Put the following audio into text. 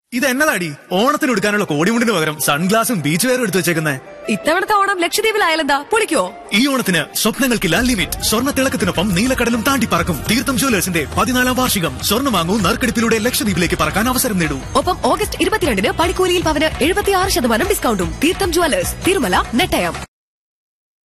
ഇത് എന്നതാടി ഓണത്തിന് എടുക്കാനുള്ള കോടിമുണ്ടിന് പകരം സൺഗ്ലാസും ബീച്ച് വെയറും എടുത്തു വെച്ചേക്കുന്നേ? ഇത്തവണത്തെ ഓണം ലക്ഷദ്വീപിലായാലെന്താ, പൊളിക്കോ? ഈ ഓണത്തിന് സ്വപ്നങ്ങൾക്കില്ല ലിമിറ്റ്. സ്വർണ്ണ തിളക്കത്തിനൊപ്പം നീലക്കടലും താണ്ടി പറക്കും. തീർത്ഥം ജ്വല്ലേഴ്സിന്റെ 14ാം വാർഷികം. സ്വർണ്ണം വാങ്ങൂ, നറുക്കെടുപ്പിലൂടെ ലക്ഷദ്വീപിലേക്ക് പറക്കാൻ അവസരം നേടൂ. ഒപ്പം ഓഗസ്റ്റ് 22-ന് പണിക്കൂലിയിൽ പവന് 76% ഡിസ്കൗണ്ടും. തീർത്ഥം ജ്വല്ലേഴ്സ്, തിരുമല, നെട്ടയം.